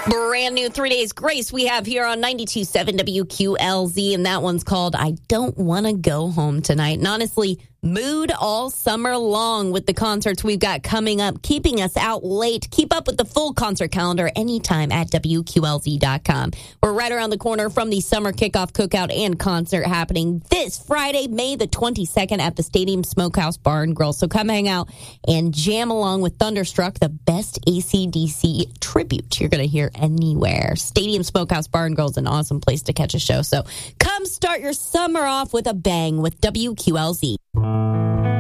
Brand new 3 days grace we have here on 92.7 WQLZ, and that one's called I Don't Want to Go Home Tonight. And honestly, mood all summer long with the concerts we've got coming up, keeping us out late. Keep up with the full concert calendar anytime at WQLZ.com. We're right around the corner from the summer kickoff cookout and concert happening this Friday, May the 22nd at the Stadium Smokehouse Bar and Grill. So come hang out and jam along with Thunderstruck, the best AC/DC tribute you're going to hear anywhere. Stadium Smokehouse Bar and Grill is an awesome place to catch a show. So come start your summer off with a bang with WQLZ.